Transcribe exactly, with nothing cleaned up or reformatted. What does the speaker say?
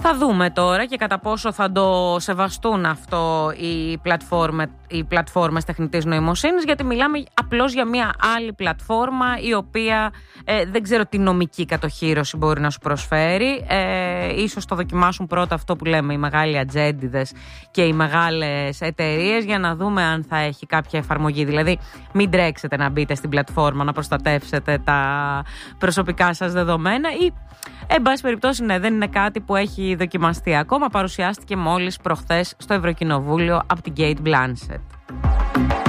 Θα δούμε τώρα και κατά πόσο θα το σεβαστούν αυτό οι, πλατφόρμε, οι πλατφόρμες τεχνητής νοημοσύνης, γιατί μιλάμε απλώς για μια άλλη πλατφόρμα η οποία ε, δεν ξέρω τι νομική κατοχύρωση μπορεί να σου προσφέρει. Ε, ίσως το δοκιμάσουν πρώτα αυτό που λέμε οι μεγάλοι ατζέντιδες και οι μεγάλες εταιρείες, για να δούμε αν θα έχει κάποια εφαρμογή. Δηλαδή μην τρέξετε να μπείτε στην πλατφόρμα να προστατεύσετε τα προσωπικά σας δεδομένα ή εν πάση περιπτώσει, ναι, δεν είναι κάτι που έχει δοκιμαστεί ακόμα. Παρουσιάστηκε μόλις προχθές στο Ευρωκοινοβούλιο από την Kate Blanchett.